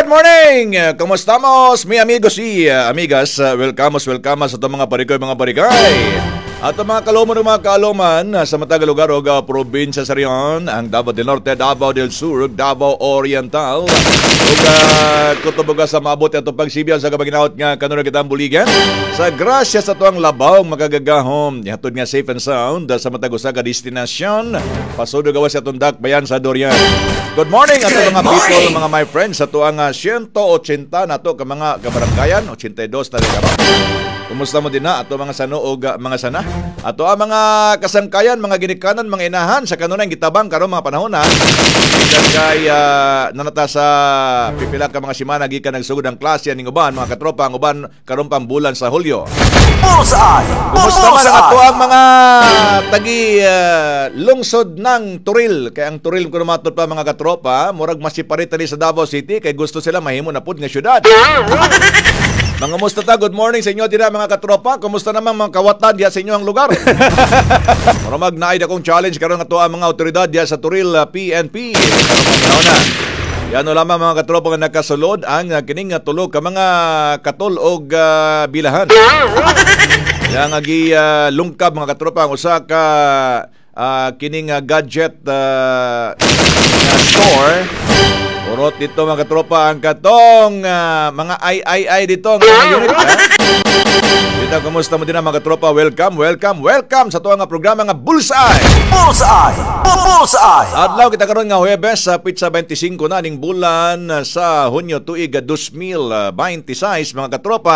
Good morning! Kumustamos, mi amigos y amigas? Welcome sa itong mga barikay. At ang mga kaluman mga kaaloman sa matagal lugar o probinsya sa riyon, ang Davao del Norte, Davao del Sur, Davao Oriental, o kutubuga sa maabot at pagsibyan sa kabaginaot nga kanunag kitang buligan. Sa grasya sa tuang labaw, magagagahom, hatod nga safe and sound sa matagusa ka destinasyon, pasudo gawas sa tundak bayan sa Dorian. Good morning at mga people, mga my friends, sa tuang 180 na to ka mga kabaranggayan, 82 na rin ka. Kumusta mo din na ato mga sano o mga sana? Ato ang mga kasangkayan, mga ginikanan, mga inahan sa kanunay gitabang karon mga panahon na. Ikan kay nanata sa pipila ka mga simana gikan nagsugod ang klase ning uban mga katropa ang uban karon pang bulan sa Hulyo. Kumusta man ato ang mga tagi lungsod ng Turil? Kay ang Turil kuno matud pa mga katropa, murag masiparita ni sa Davao City kay gusto sila mahimo na pud nga syudad. Mga musta ta, good morning sa inyo dira mga katropa. Kumusta naman mga kawatan diya sa inyo ang lugar? Maramag naay akong challenge karon ato ang mga otoridad diya sa Turil PNP. Yan lamang mga katropa nga nakasulod ang kining tulog ka mga katol og bilahan. Yang agi lungkab mga katropa ang usa ka kining gadget store. Urot dito mga katropa ang katong mga ay dito ang mga unit. Dito, kumusta mo din mga katropa? Welcome sa tuwang programa nga Bullseye! Adlaw kita karon nga Huwebes sa Pizza 25 na ning bulan sa Hunyo tuig 2026 mga katropa.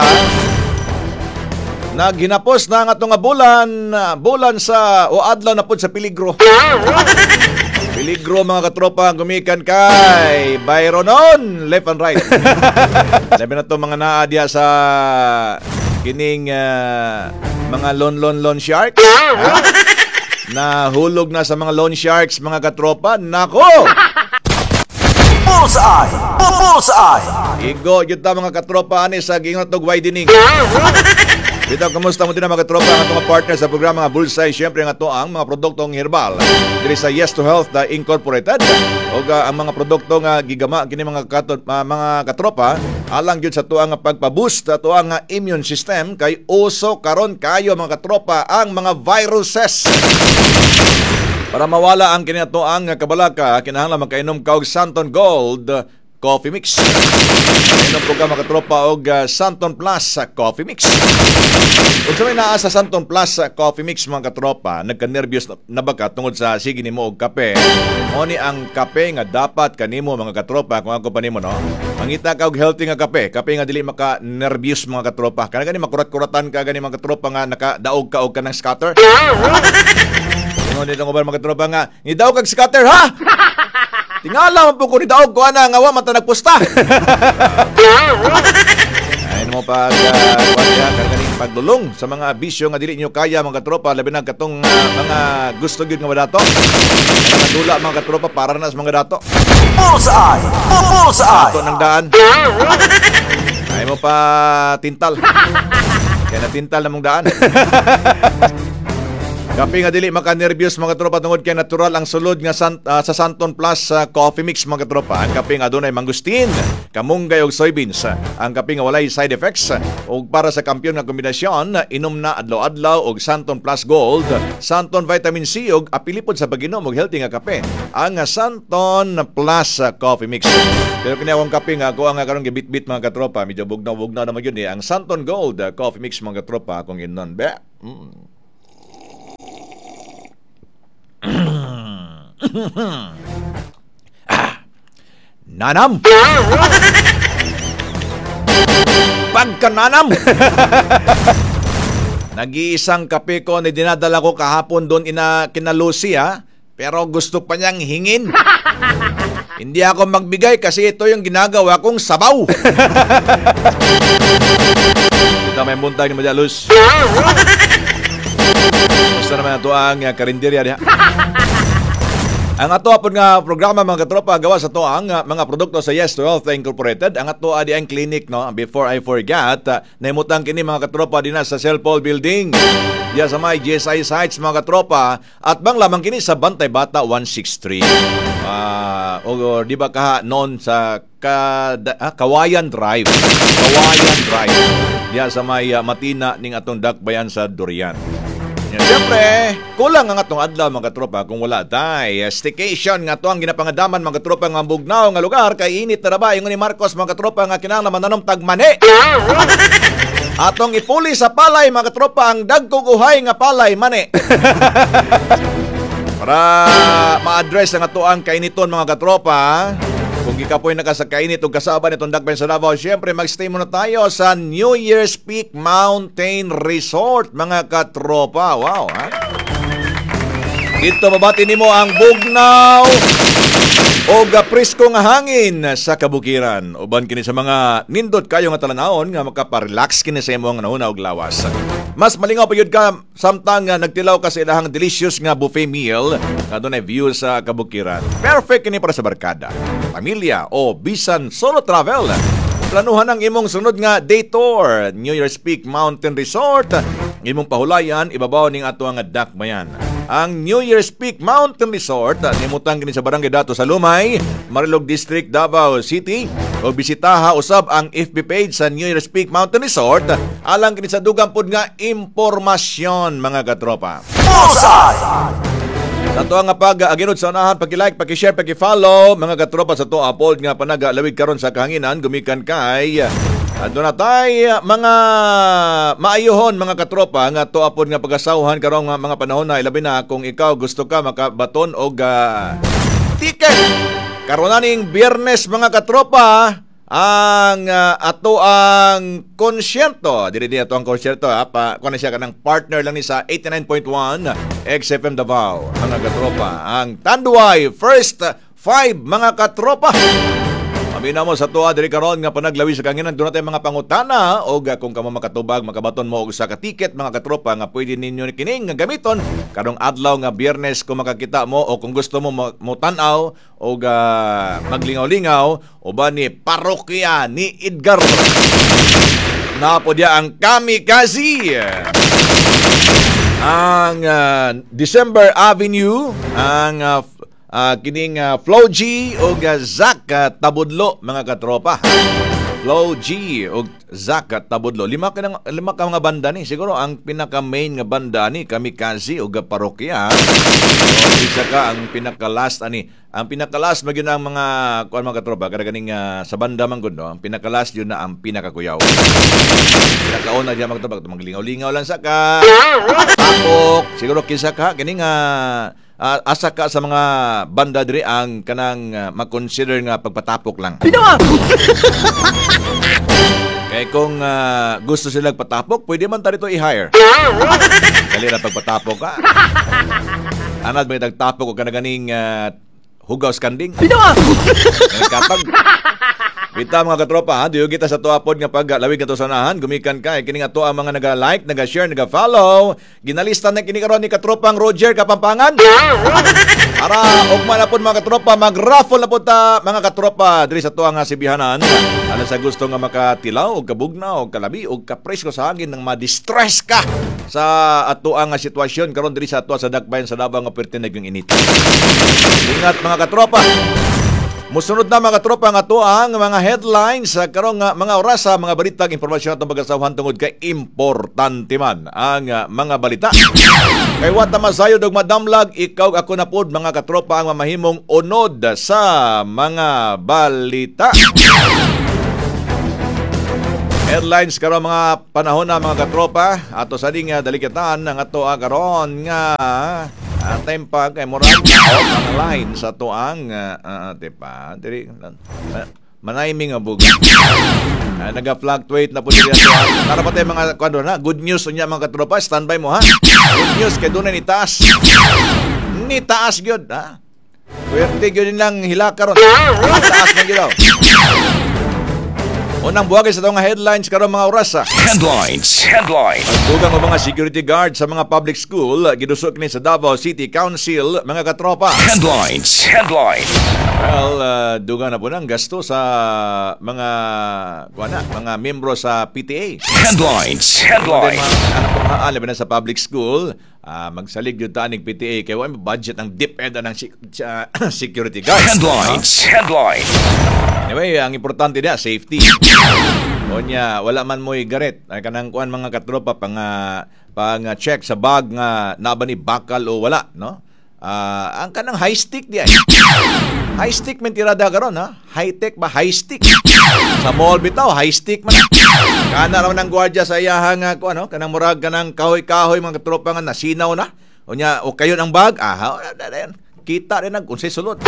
Naghinapos na nga itong bulan sa o adlaw na pud sa peligro. Peligro mga katropa gumikan kay Byronon left and right. Sabi na to mga naadya sa kining mga loan shark. Na hulog na sa mga loan sharks mga katropa. Nako! Bullseye! Igo yun ta mga katropa ani sa gingatog widening. Dito, kamusta mo din ang mga katropa ang mga partner sa programa nga Bullseye? Siyempre nga ito ang mga produktong herbal. Dili sa Yes to Health Incorporated. O ang mga produkto nga gigama kini mga katropa alang gyud sa tuang pagpa-boost sa tuang immune system kay uso karon kayo mga katropa ang mga viruses. Para mawala ang kini ang kabalaka, kinahanglan magkainom ka og Santon Gold Coffee Mix. Inom po ka mga katropa og Santon Plus Coffee Mix. Kung sa may naa sa Santon Plus Coffee Mix mga katropa, nagka-nervyos na baka tungod sa sige nimo og kape. Oni ang kape nga dapat kanimo mga katropa kung ako pa nimo no. Mangita ka og healthy nga kape nga dili maka-nervyos mga katropa. Kana gani makurat-kuratan ka gani mga katropa nga nakadaog ka og kanang scatter. Ingon dito ko ba mga katropa nga, nidaog kag scatter ha? Tingala man po ko ni daog ko ana nga wa mata nagpusta. Ay mo pa kaganing pagdulong sa mga bisyo nga dili nyo kaya mga katropa labi na katong mga gusto gyud nga wadato. Nadula mga katropa para na sa mga dato. Bullseye! Ato nang daan. Ay mo pa tintal. Kaya na tintal na mong daan. Kape nga dili maka-nervyos mga tropa tungod kay natural ang sulod nga sa Santon Plus Coffee Mix mga tropa. Ang kape nga adunay mangustin, kamunggay ug soybeans. Ang kape nga walay side effects ug para sa kampiyon nga kombinasyon, inom na adlaw-adlaw og Santon Plus Gold, Santon Vitamin C ug apilipod sa pag-inom og healthy nga kape. Ang Santon Plus Coffee Mix. Pero kini akong kape nga ako ang karon gibit-bit mga katropa, medyo bugnaw-bugnaw naman yun ang Santon Gold Coffee Mix mga katropa akong inon be. Nanam. Pagkananam. Nag-iisang kape ko na dinadala ko kahapon doon kina Lucia, pero gusto pa niyang hingin. Hindi ako magbigay kasi ito yung ginagawa kong sabaw. Ito may buntag ni Madalus. Basta naman ito ang karinderya niya. Ang ato apod nga programa mga katropa gawa sa to ang mga produkto sa Yes to Health Incorporated. Ang ato adi ang clinic no. Before I forget, naimutang kini mga katropa din sa Cell Paul Building. Diya sa may GSI sites mga katropa at bang lamang kini sa Bantay Bata 163. O di ba ka noon sa Kawayan Drive. Kawayan Drive. Diya sa may Matina ning atong dakbayan sa Durian. Siyempre, kulang ang atong adlaw mga katropa kung wala tay. Staycation nga to ang ginapangadaman mga katropa nga bugnaw nga lugar kay init na ba ingon ni Marcos mga katropa nga kinahanglan mananom tagmani. Atong ipuli sa palay mga katropa ang dagkog uhay nga palay mani. Para ma-address ang atoang kainiton mga katropa. Kung ikapoy nakasakainit o kasaban itong dakbayan sa Davao, siyempre mag-stay muna tayo sa New Year's Peak Mountain Resort, mga katropa. Wow, ha? Dito mabati nimo ang bugnaw o presko nga hangin sa kabukiran. Uban kini sa mga nindot kayo nga talanawon nga makaparelax kini sa imong nahuna og lawas. Mas malingaw pa yun ka samtang nagtilaw ka sa ilahang delicious nga buffet meal nga doon ay view sa kabukiran. Perfect kini para sa barkada, pamilya o bisan solo travel. Planuhan ang imong sunod nga day tour, New Year's Peak Mountain Resort. Imong pahulayan, ibabaw ning ato nga dakbayan. Ang New Year's Peak Mountain Resort, nimutang kini sa Barangay Dato sa Lumay, Marilog District, Davao City. O bisitaha usab ang FB page sa New Year's Peak Mountain Resort. Alang kini sa dugang pod nga impormasyon mga katropa. Sa to nga pag-aginod sa unahan, paki-like, paki-share, paki-follow mga katropa sa to upload nga panagalawig karon sa kahanginan gumikan kay doon na tayo mga maayuhon mga katropa nga to apod nga pag-asawhan karong mga panahon na ilabi na kung ikaw gusto ka makabaton og ticket. Karon ning Biyernes mga katropa ang ato ang konsyerto. Dili ato ang konsyerto pa kuno siya kanang partner lang ni sa 89.1 XFM Davao mga katropa. Ang Tanduay First 5 mga katropa. Amina mo sa tuwa diri karon nga panaglawi sa kanginan doon natin mga pangutana o kung kamo makatubag makabaton mo og sa ka ticket mga katropa nga pwede ninyo kining nga gamiton karong adlaw nga Biyernes kung makakita mo o kung gusto mo mo tan-aw o maglingaw-lingaw o ba ni parokya ni Edgar na po dia ang Kamikaze ang December Avenue ang kining Flow G o Zack Tabudlo mga katropa. Flow G o Zack Tabudlo. Lima ka mga banda ni. Siguro ang pinaka-main nga banda ni Kamikaze o Parokya. So, isa ka ang pinaka-last ani. Ang pinaka-last magyud ang mga kuan mga katropa kada ganing sa banda man gud no. Ang pinaka-last yun na ang pinakakuyaw. Pinakauna diya mga katropa maglingaw-lingaw lang sa ka. Tapok. Siguro kinsa ka kining asa ka sa mga banda diri ang kanang mag-consider nga pagpatapok lang. Kaya kung gusto silang patapok, pwede man ta dito i-hire. Dali na pagpatapok ka. Anad may nagtapok o kanaganing hugaw skanding. Kapag kita mga katropa, diyo kita sa tuapod nga paglawig nga to sa unahan, gumikan ka, kini nga to ang mga naga-like, naga-share, naga-follow. Ginalista na kini karon ni katropang Roger Kapampangan. Para ugma na pod mga katropa, mag-raffle na pod ta mga katropa diri sa tuang sibihanan. Ano sa gusto nga makatilaw og kabugnaw og kalabi og kapresko sa hangin nang ma-distress ka sa atuang sitwasyon karon diri sa ato sa dakbayan sa Davao nga pertinag yung init. Ingat mga katropa. Musunod na mga tropa nga to ang mga headlines sa karong mga oras sa mga balitang impormasyon atong pag-asawahan tungod kay importante man ang mga balita. Kay wata masayod og madamlag ikaw ako na pod mga katropa ang mamahimong unod sa mga balita. Headlines karon mga panahon na mga katropa ato sa ding dalikitan ang ato karon nga time pa kay moral ang line sa tuang tipa diri manaymi nga buga naga-fluctuate na po diri ato para patay mga kuno na good news unya mga katropa standby mo ha good news kay dunay ni taas gyud ha pwerte gyud lang hilaka ron taas man gyud daw Unang buwagay sa itong headlines karon mga oras. Headlines. Dugang mga security guard sa mga public school gidusok ni sa Davao City Council mga katropa. Headlines. Well, dugang na po ng gasto sa mga membro sa PTA. Headlines. Alam na sa public school, magsalig yung tanig PTA kaya may budget ng DepEd ng security guard. Headlines. Anyway, ang importante niya, safety. O niya, wala man mo'y garet. Ay kanang kuan mga katropa pang check sa bag nga naba ni bakal o wala, no? Ang kanang high stick diay. High stick man tirada karon, ha? High tech ba high stick? Sa mall bitaw high stick man. Kana raw ng gwardiya sa iyahang kanang murag kanang kahoy-kahoy mga katropa nga nasinaw na. O niya, o kayo ang bag, kita rin unsay sulod.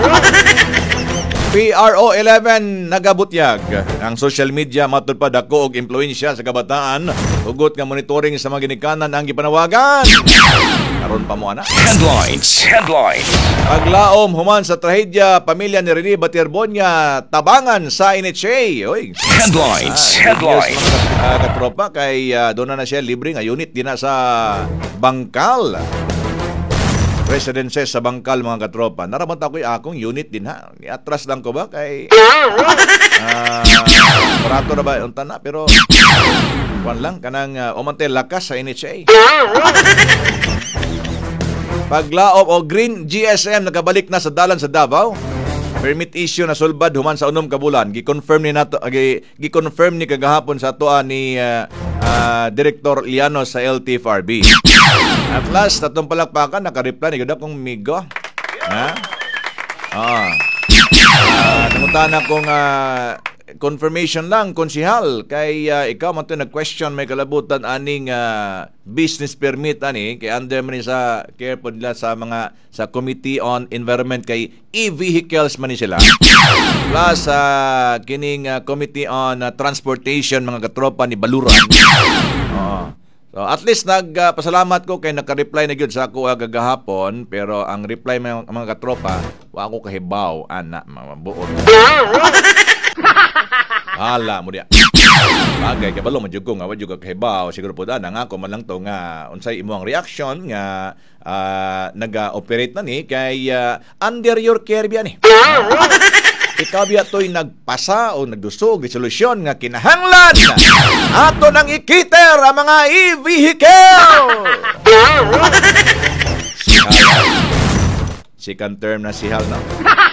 PRO 11 nagabutyag ang social media matud pa dako og impluwensya sa kabataan ugot nga monitoring sa mga ginikanan ang gipanawagan karon pa mo ana. Headlines. Paglaom human sa trahedya pamilya ni Rene Batierbonia tabangan sa NHA. Oy. Headlines. Mga katropa kay doon na siya libre nga unit din na sa Bangkal. Residences sa Bangkal mga katropa. Naramot ako akong unit din ha. Atras lang ko ba kay parato na ba unta na pero kuan lang kanang umante lakas sa NHA. Paglaop o Green GSM nakabalik na sa dalan sa Davao. Permit issue na sulbad human sa unom ka bulan. Gi-confirm ni kagahapon sa atoa ni Director Liano sa LTFRB. At last, tatong palakpakan, naka-reply ni Gada kong migo. Namunta na kong confirmation lang, konsihal. Kay ikaw man ito nag-question, may kalabutan aning business permit ani kay under man sa care po nila sa Committee on Environment kay e-vehicles man ni sila. Plus kining Committee on Transportation mga katropa ni Baluran. So at least nagpasalamat ko kay naka-reply na gyud sa ako gagahapon pero ang reply mga katropa wa ako kahibaw ana mabuot. Hala mo diya. Bagay kabalo man jud ko nga wa jud kahibaw siguro po ana nga ako man lang to nga unsay imo ang reaction nga naga-operate na ni kay under your care biya ni. Ikaw biya to'y nagpasa o nagdusog di solusyon nga kinahanglan ato nang ikiter ang mga e-vehicle. Second term na sihal na.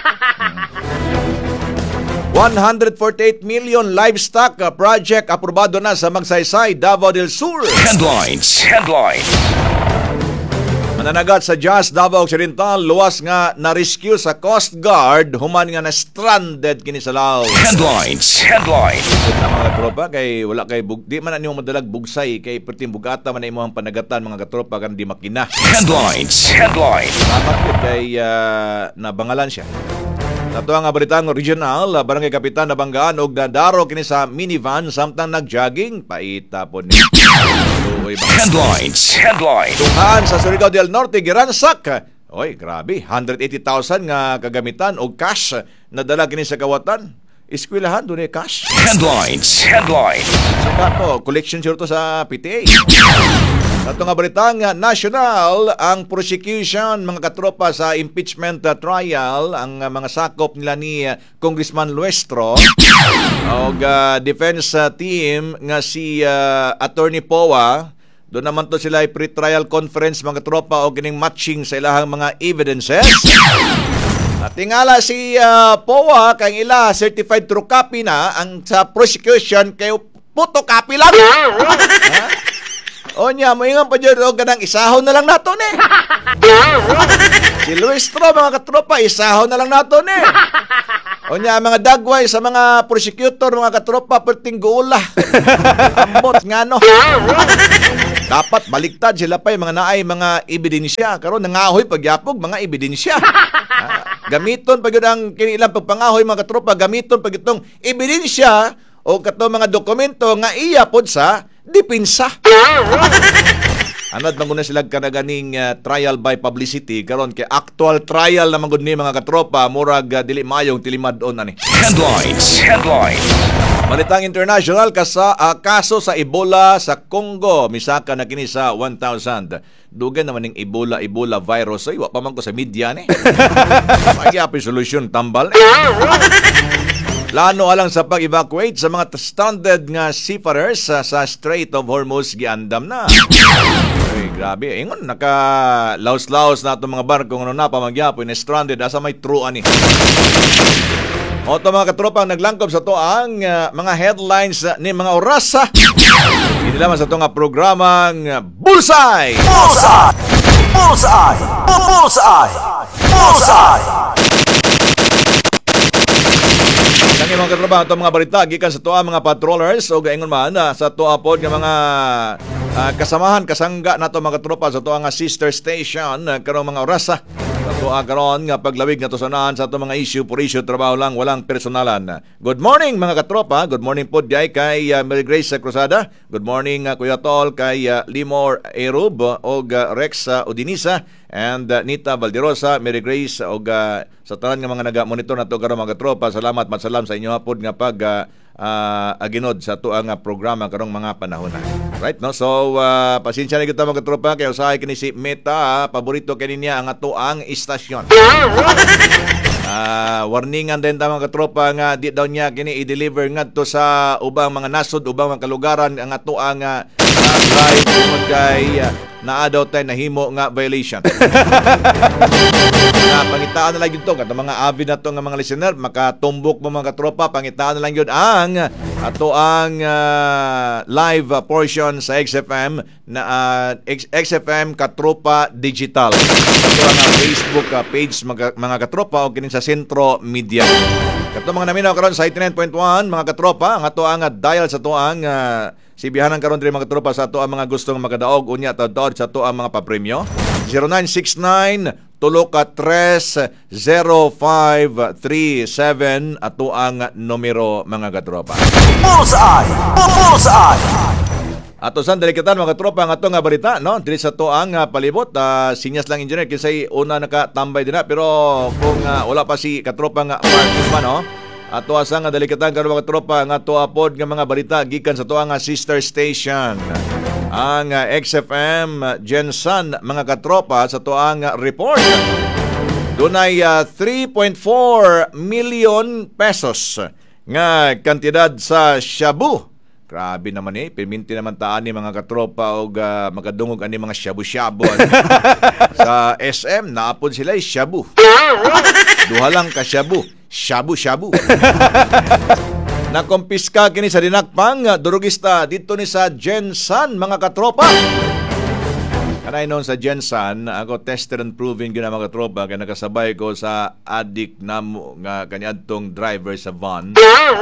148 million livestock project aprobado na sa Magsaysay, Davao del Sur. Headlines. Mananagat sa Jas, Davao Occidental, luwas nga na-rescue sa Coast Guard, human nga na-stranded kini sa Lao. Headlines. Na mga katropa, kay wala kay di man na nimo madalag bugsay, kay perting bugata man na imo ang panagatan mga katropa kan di makina. Headlines. Dapat yun kay nabangalan siya. Nato ang Balitang Regional, Barangay Kapitan na banggaan og dadaro kini sa minivan samtang nagjogging paitapon ni. Headlines. Tunghaan sa Surigao del Norte giransak. Oy, grabe, 180,000 nga kagamitan og cash na dala kini sa kawatan. Eskwelahan doon cash. Headlines. Saka to, collection sure to sa PTA. Ato nga balitang national ang prosecution mga katropa sa impeachment trial ang mga sakop nila ni Congressman Luestro og defense team nga si Attorney Powa. Doon naman to sila pre-trial conference mga katropa o kining matching sa ilahang mga evidences. At tingala si Powa kay ila certified true copy na ang sa prosecution kay photocopy lang. O niya, moingan pa dyan o ganang isahaw na lang nato ni. Si Luestro, mga katropa, isahaw na lang nato ni. O niya, mga dagway sa mga prosecutor, mga katropa, perting guula. Ambot nga no. Dapat baliktad sila pa yung mga naay mga ebidensya. Karon nangahoy pagyapog mga ebidensya. Gamiton pag yun ang kinilang pagpangahoy mga katropa, gamiton pag itong ebidensya o katong mga dokumento nga iya pod sa dipinsa. Anad manguna sila kanaganing trial by publicity karon kay actual trial na magud ni mga katropa murag dili mayong tilimad-on ani. Headlines. Balitang international kaso sa Ebola sa Congo misaka na kini sa 1,000. Dugan naman ning Ebola virus ay wa pa man ko sa media ni. Pagyapi solusyon tambal. Plano alang sa pag-evacuate sa mga stranded nga seafarers sa Strait of Hormuz giandam na. Ay, grabe. Ingon, naka-laos-laos na itong mga barko kung ano na pamagyapoy na stranded asa may truan ni. O ito mga katropang naglangkob sa to ang mga headlines ni mga oras. Hindi naman sa ito nga programang Bullseye! Bullseye! Bullseye! Bullseye! Bullseye! Kani mga katrabaho itong mga balita gikan sa tuwa mga patrollers o gaingon man sa tuwa pod nga mga kasamahan kasangga nato mga katropa sa tuwa nga sister station karong mga oras sa tuwa karon nga paglawig nga tusanan sa atong mga issue por issue trabaho lang walang personalan. Good morning mga katropa. Good morning pod kay Mary Grace Cruzada. Good morning Kuya Tol kay Limor Erub og Rex Udinisa and Nita Valderosa, Mary Grace og sa tanan nga mga naga-monitor nato karon mga katropa. Salamat matsalam sa inyo hapon nga pag aginod sa tuang programa karong mga panahon. Right no? So pasensya na kita mga katropa kay usahay kini si Meta paborito kini niya ang atuang istasyon. Warningan din ta mga katropa nga di daw niya kini i-deliver ngadto sa ubang mga nasod, ubang mga kalugaran ang atuang live tungod kay naa daw tayo nahimo nga violation. Pangitaan na lang yun to kat mga avid na to nga mga listener makatumbok mo mga katropa, pangitaan na lang yun ang ato ang live portion sa XFM na XFM Katropa Digital. Ito ang Facebook page mga katropa o kinin sa Sentro Media. Kato mga naminaw karon sa 89.1 mga katropa ang ato ang dial sa to ang sibihanan karon diri mga katropa sa ato ang mga gustong makadaog unya taud sa ato ang mga papremyo 0969 0337 ato ang numero mga katropa. Bullseye! Bullseye! Ato san delikatan mga katropa nga ato nga balita no diri sa to ang palibot sinyas lang engineer kisay una nakatambay din na pero kung wala pa si katropa nga Marcos man no ato asa nga delikatan karon mga katropa nga ato apod nga mga balita gikan sa to ang sister station ang XFM Gensan mga katropa sa to ang report dunay 3.4 million pesos nga kantidad sa shabu. Grabe naman piminti naman taan ni mga katropa o makadungog ani mga shabu-shabu. Sa SM, naapod sila shabu. Duha lang ka shabu. Shabu-shabu. Nakompiska kini sa dinakpang durugista dito ni sa Gensan mga katropa. Kanay noon sa Gensan, ako tested and proven gina mga katropa kaya nakasabay ko sa adik namo nga kaniadtong driver sa van.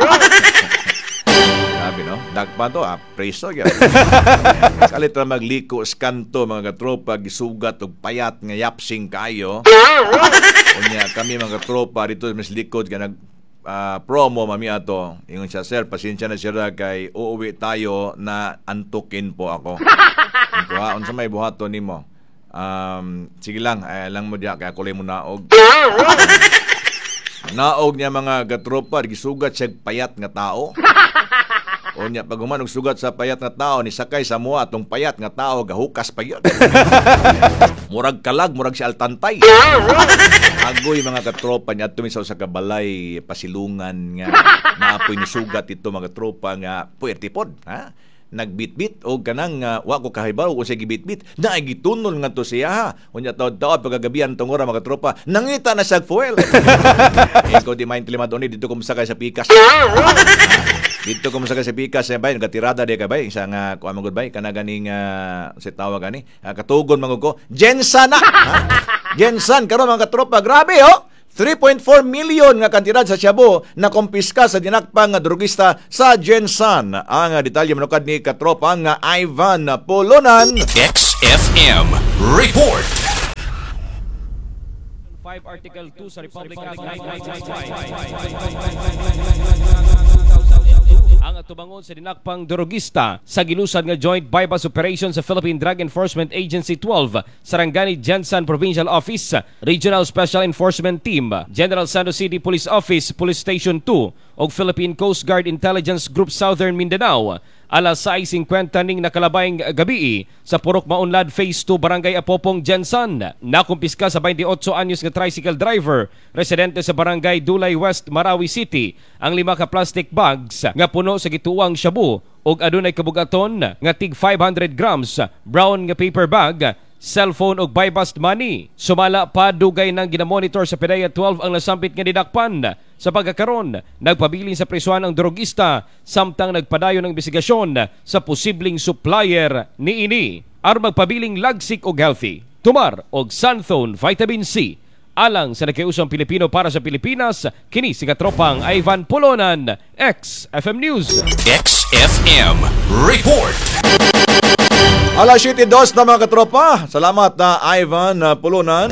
Sabi no, dagpa to preso gyud. Kalit ra magliko skanto mga katropa gisugat og payat nga yapsing kayo. Unya kami mga katropa dito sa likod nga nag promo mami ato. Ingon siya, sir, pasensya na siya kay uuwi tayo na antukin po ako. Ito unsa may buhaton nimo? Sige lang, lang mo diya kay kulay mo naog. Naog niya mga katropa gisugat siya payat nga tao. Unya pag humanog sugat sa payat nga tao ni sakay sa mua atong payat nga tao gahukas pa gyud. Murag kalag, murag si altantay. Agoy mga katropa niya tumisaw sa kabalay pasilungan nga naapoy ni sugat ito mga tropa nga puertipod ha. Nagbitbit o kanang wa ko kahibaw o sige bitbit na gitunol nga to siya ha. Unya taod-taod pagagabihan tong ora mga tropa nangita na sa fuel. Ikaw di main tilimad oni dito kumusakay sa pikas. Dito ko sa Pikas bay nagatirada de ka bay isang kuan magud bay kana ganing si tawag ani katugon mangud ko Gensan na Gensan karon mga katropa grabe 3.4 million nga kantidad sa shabu na kumpiska sa dinakpang nga drugista sa Gensan. Ang detalye manukad ni katropa nga Ivan Polonan. XFM Report. 5 Article 2 sa Republic Act 1995. ang tubangon sa dinakpang drogista sa gilusan nga Joint Bypass Operation sa Philippine Drug Enforcement Agency 12, Sarangani Jensan Provincial Office, Regional Special Enforcement Team, General Santos City Police Office, Police Station 2 ug Philippine Coast Guard Intelligence Group Southern Mindanao. Alas 6:50 ning nakalabayng gabi sa Purok Maunlad Phase 2 Barangay Apopong, Jensan. Nakumpiska sa 28 anyos nga tricycle driver, residente sa Barangay Dulay West, Marawi City, ang 5 ka plastic bags nga puno sa gituwang shabu ug adunay kabugaton nga tig 500 grams, brown nga paper bag, cellphone ug bypass money. Sumala pa dugay nang ginamonitor sa PDEA 12 ang nasampit nga didakpan. Sa pagkakaron, nagpabilin sa prisuhan ang drogista samtang nagpadayon ng investigasyon sa posibleng supplier niini. Aron magpabiling lagsik ug healthy, tumar og Sunthone Vitamin C alang sa nakiusang Pilipino para sa Pilipinas. Kini si katropang Ivan Polonan, XFM News. XFM Report. Alas 7:02 na mga katropa. Salamat na Ivan Pulunan.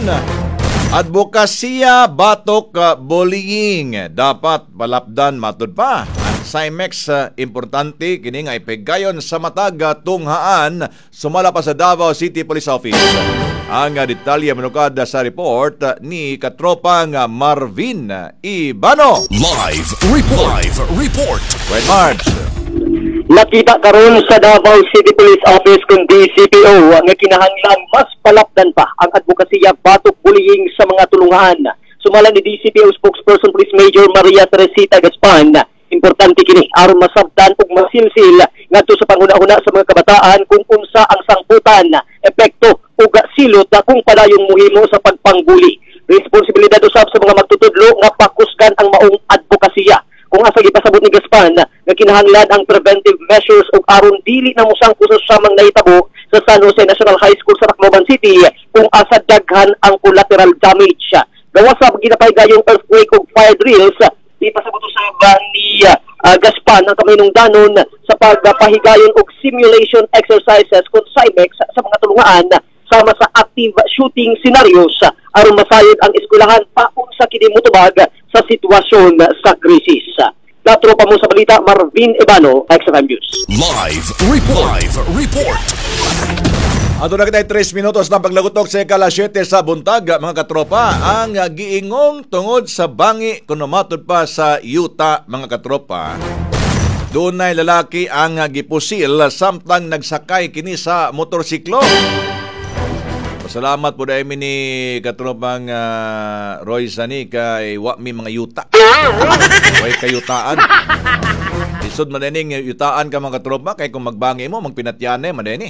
Advokasya batok bullying dapat palapdan matud pa. Ang CIMEX importante kini nga ipegayon sa matag tunghaan sumala pa sa Davao City Police Office. Ang detalye manukad sa report ni katropang Marvin Ibano. Live report. Red March. Nakita karon sa Davao City Police Office kung DCPO nga kinahanglan mas palapdan pa ang advokasya batok bullying sa mga tulungan. Sumala ni DCPO spokesperson Police Major Maria Teresita Gaspan, importante kini aron masabtan ug masilsil ngadto sa panghuna-huna sa mga kabataan kung unsa ang sangputan, epekto ug silot kung padayong muhimo sa pagpangbuli. Responsibilidad usab sa mga magtutudlo nga pakusgan ang maong advokasya. Kung asa gipasabot ni Gaspan nga kinahanglan ang preventive measures ug aron dili na mosangko sa samang nahitabo sa San Jose National High School sa Tacloban City kung asa daghan ang collateral damage. Gawas sa ginapahigayong earthquake ug fire drills, ipasabot usab ni Gaspan ang kaminungdanon sa pagpahigayon og simulation exercises kung CIMEX sa mga tulungan sama sa active shooting scenarios aron masayod ang eskwelahan paun sa kini motubag sa sitwasyon sa krisis. Natropa mo sa balita, Marvin Ibano, XFM News. Live report. Ato na kita 3 minutos ng paglagutok sa ikalas 7 sa buntag, mga katropa. Ang giingong tungod sa bangi kung namatod pa sa yuta, mga katropa. Doon ay lalaki ang gipusil samtang nagsakay kini sa motorsiklo. Salamat po dahil ni katropang Roy Sani kay wami mga yuta. Way kayutaan. Isod madaning yutaan ka mga katropa kay kung magbangi mo, magpinatyane madani.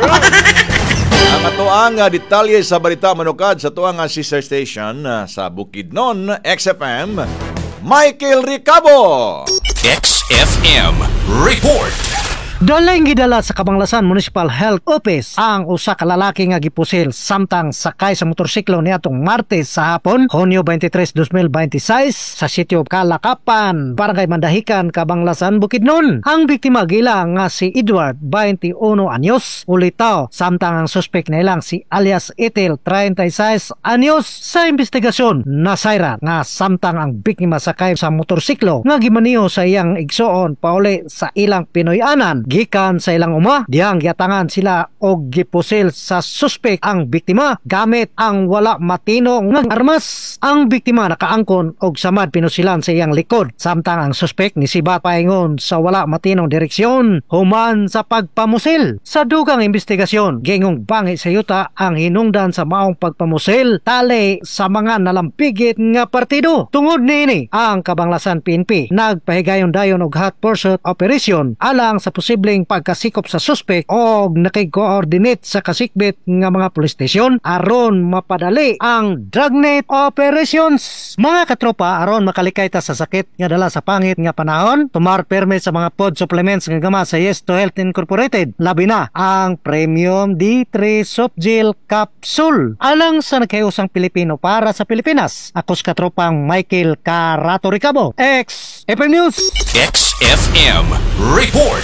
Ang atoang detalye sa balita manukad sa tuang sister station sa Bukidnon, XFM, Michael Ricabo. XFM Report. Dalang gidala sa Kabanglasan Municipal Health Office ang usa ka lalaki nga gipusil samtang sakay sa motorsiklo niadtong Martes sa hapon, Hunyo 23, 2026 sa sitio Kalakapan, Barangay Mandahican, Kabanglasan, Bukidnon. Ang biktima gila nga si Edward, 21 anyos, ulitaw, samtang ang suspek na ilang si alias Etel, 36 anyos. Sa investigasyon, nasayra nga samtang ang biktima sakay sa motorsiklo nga gimaniho sa iyang igsoon pauli sa ilang Pinoyanan gikan sa ilang uma, diyang giatangan sila og gipusil sa suspek ang biktima gamit ang wala matino nga armas. Ang biktima nakaangkon og samad pinusilan sa iyang likod, samtang ang suspek nisibat paingon sa wala matinong direksyon human sa pagpamusil. Sa dugang investigasyon, gingong bangi sa yuta ang hinungdan sa maong pagpamusil tali sa mga nalampigit nga partido. Tungod niini, ang Kabanglasan PNP nagpahigayon dayon og hot pursuit operation alang sa posibleng pagkasikop sa suspek o nakig-coordinate sa kasikbit nga mga police station aron mapadali ang dragnet operations. Mga katropa, aron makalikay ta sa sakit nga dala sa pangit nga panahon, tumar permit sa mga food supplements nga gama sa Yes to Health Incorporated, labi na ang Premium D3 Soft Gel Capsule alang sa nagkayusang Pilipino para sa Pilipinas. Akos katropang Michael Carato Ricabo, XFM News. XFM Report.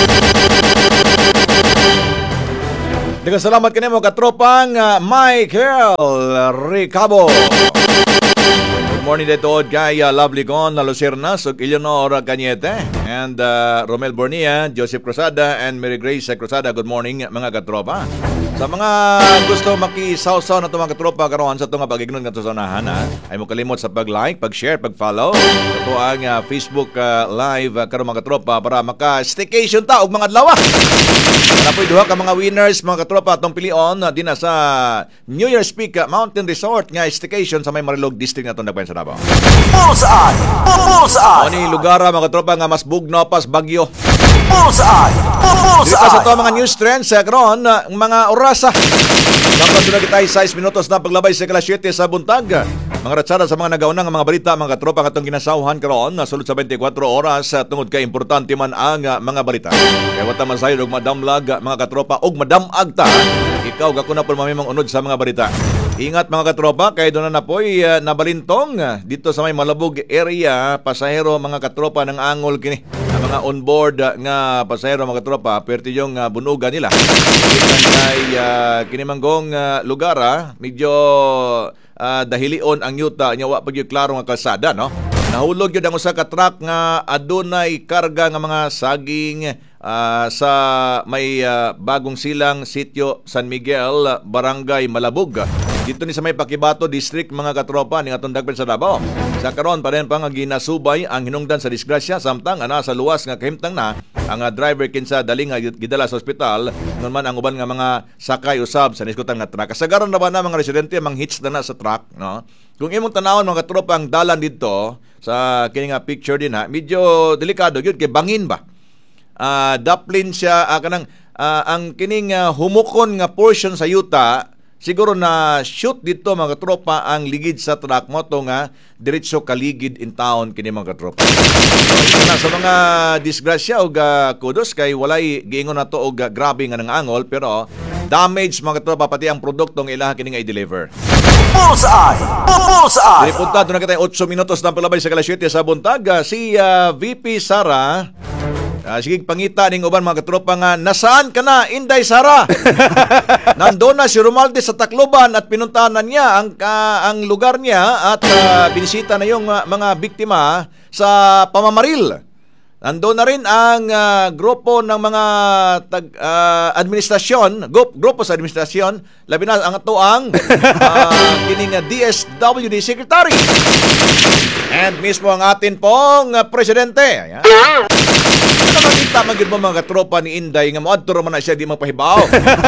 Salamat kanimo katropang Michael Ricabo. Good morning dito kay Lovely Con, Lucernas, Eleanor Cañete, and Romel Bornia, Joseph Cruzada, and Mary Grace Cruzada. Good morning mga katropa. Sa mga gusto makisawsaw na ito mga katropa karoon sa ito nga pag-ignon nga tusonahan, ay mo kalimot sa pag-like, pag-share, pag-follow. Ito ang Facebook live karoon mga katropa para maka-staycation ta og mga adlaw. Para po'y duha ka mga winners mga katropa atong pilion din na sa New Year's Peak Mountain Resort nga staycation sa may Marilog District na ito nagpayan sa Davao. Bullseye! Bullseye! Ano yung lugar mga katropa nga mas bugno pas bagyo. Bullseye! Dito sa Bullseye! ito mga news trends karon mga orasa. Dapat doon kita 6 minutos na paglabay sa kalas 7 sa buntag. Mga ratsada sa mga nagaunang mga balita mga katropa katong ginasawhan karon sulod sa 24 oras tungod kay importante man ang mga balita. Kaya wata man sayo og madamlag mga katropa og madamag ta. Ikaw gako na po mamimang unod sa mga balita. Ingat mga katropa kay doon na po'y nabalintong dito sa may Malabog area pasahero mga katropa ng angol kini. Ang mga onboard nga pasahero mga katropa perti yung bunugan nila. Kay kinimanggong lugar medyo dahilion ang yuta nya wa pag yung klaro nga kalsada no. Nahulog yun ang usa ka truck nga adunay karga nga mga saging sa may bagong silang sitio San Miguel, Barangay Malabog. Dito ni sa may Pakibato District mga katropa ni atong dagpan sa Davao. Sa karon pa rin pang ginasubay ang hinungdan sa disgrasya samtang ana sa luwas nga kahimtang na ang driver kinsa dali nga gidala sa ospital ngon man ang uban nga mga sakay usab sa niskutan nga truck. Kasagaran na ba na mga residente mang hits na sa truck no. Kung imong tanawon mga katropa ang dalan dito sa kini nga picture din medyo delikado gyud kay bangin ba. Daplin siya ang kining humukon nga portion sa yuta siguro na shoot dito mga katropa ang ligid sa truck mo to nga diretso kaligid in town kini mga katropa. So, sa mga disgrasya og kudos kay walay giingon na to og grabe nga nangangol pero damage mga katropa pati ang produktong ilaha kini nga i-deliver. Bullseye! Bullseye! Punta doon na kita 8 minutos na palabay sa kalas 7 sa buntag. Si VP Sara sige pangita ning uban mga katropa nga nasaan ka na Inday Sara? Nandoon na si Romualde sa Tacloban at pinuntahan niya ang lugar niya at binisita na yung mga biktima sa pamamaril. Nandoon na rin ang grupo ng mga administrasyon, grupo sa administrasyon, labi na ang atuang kining DSWD Secretary. And mismo ang atin pong presidente. Ayan. Nakakita magid mo mga katropa ni Inday nga moadto man na siya di magpahibaw.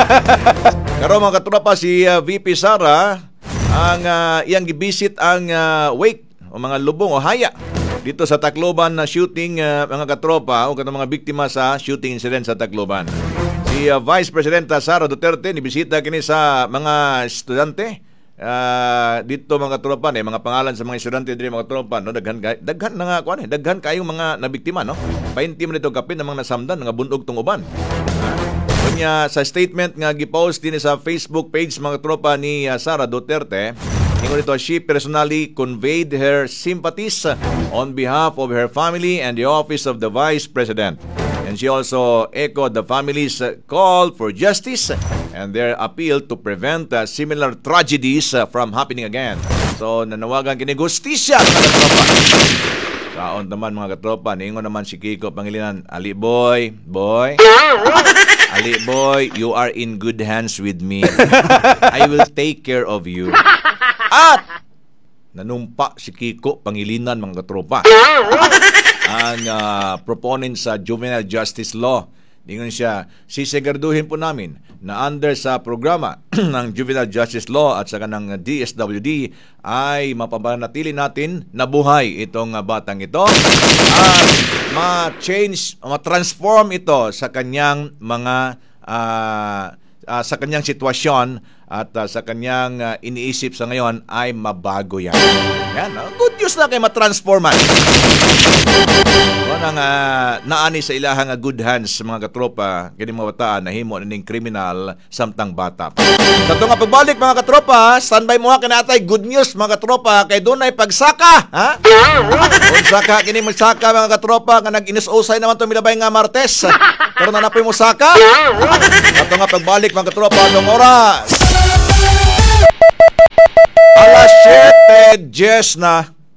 Karon mga katropa si VP Sara ang iyang gibisit ang wake o mga lubong o haya dito sa Tacloban na shooting mga katropa o kanang mga biktima sa shooting incident sa Tacloban. Si Vice Presidenta Sara Duterte nibisita kini sa mga estudyante dito mga tropa ni mga pangalan sa mga estudyante diri mga tropa no daghan na nga kuan daghan kayong mga nabiktima no 20 man dito kapin namang nasamdan nga bunog tong uban. Kunya sa statement nga gipost din sa Facebook page mga tropa ni Sara Duterte ingon ito she personally conveyed her sympathies on behalf of her family and the office of the Vice President. And she also echoed the family's call for justice and their appeal to prevent similar tragedies from happening again. So, nanawagan kini justisya mga katropa. Kaon naman mga katropa, ningon naman si Kiko Pangilinan, Ali boy, Ali boy, you are in good hands with me. I will take care of you. At nanumpa si Kiko Pangilinan mga katropa. Ang proponent sa juvenile justice law. Dingon siya, sisiguraduhin po namin na under sa programa ng juvenile justice law at sa kanang DSWD ay mapapanatili natin na buhay itong batang ito at ma-change, ma-transform ito sa kanyang mga sa kanyang sitwasyon at sa kanyang iniisip sa ngayon ay mabago yan. Yan, good news na kay matransforman. Nang naani sa ilahang good hands mga katropa, kini mga bata nahimo ning kriminal samtang bata. Sa nga pagbalik mga katropa, standby mo kanatay good news mga katropa kay dunay pagsaka, ha? Kung saka kini magsaka mga katropa nga nag-inis-usay naman to milabay nga Martes. Pero nanapoy mo saka. Sa nga pagbalik mga katropa dong oras. Alas 7:10 na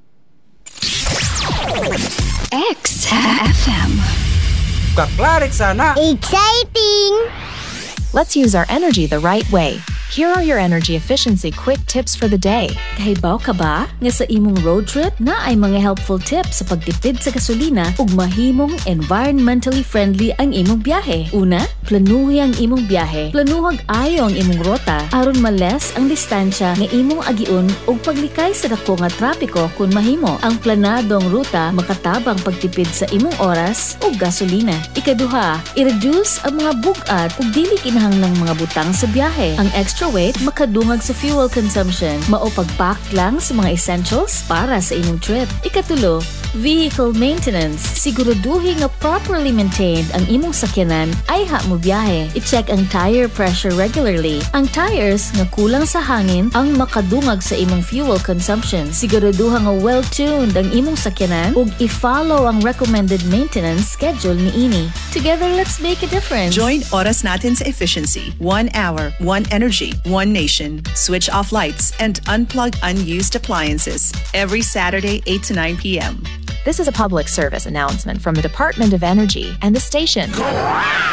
Mix FM. Kaklarik sana. Exciting! Let's use our energy the right way. Here are your energy efficiency quick tips for the day. Kahibaw ka ba nga sa imong road trip na ay mga helpful tips sa pagtipid sa gasolina ug mahimong environmentally friendly ang imong biyahe? Una, planuhi ang imong biyahe. Planuhag ayo ang imong rota aron males ang distansya nga imong agiun ug paglikay sa dako nga trapiko kung mahimo. Ang planadong ruta makatabang pagtipid sa imong oras ug gasolina. Ikaduha, i-reduce ang mga bug-at ug dili kinahanglang mga butang sa biyahe. Ang extra weight makadungag sa fuel consumption. Mao pag-pack lang sa mga essentials para sa imong trip. Ikatulo, vehicle maintenance. Siguraduhin nga properly maintained ang imong sakyanan ay mo biyahe. I-check ang tire pressure regularly. Ang tires nga kulang sa hangin ang makadungag sa imong fuel consumption. Siguraduhan nga well-tuned ang imong sakyanan ug i-follow ang recommended maintenance schedule niini. Together, let's make a difference. Join Oras Natin sa Efficiency. 1 hour, 1 energy, 1 nation. Switch off lights and unplug unused appliances. Every Saturday, 8 to 9 p.m. This is a public service announcement from the Department of Energy and the station.